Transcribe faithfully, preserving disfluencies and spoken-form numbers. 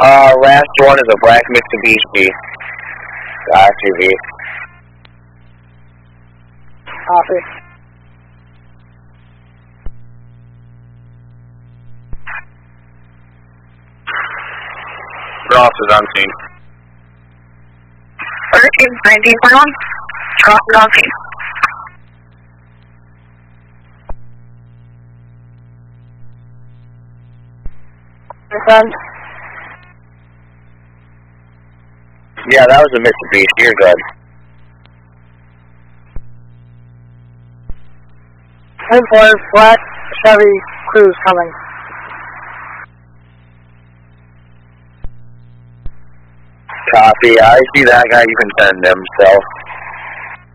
Uh, last one is a black Mitsubishi. S U V. Copy. Ross is on scene. thirteen, nineteen point one. Ross is on scene. Confirmed. Yeah, that was a Mitsubishi. You're good. ten four, black Chevy Cruze coming. Copy. I see that guy. You can send him, so.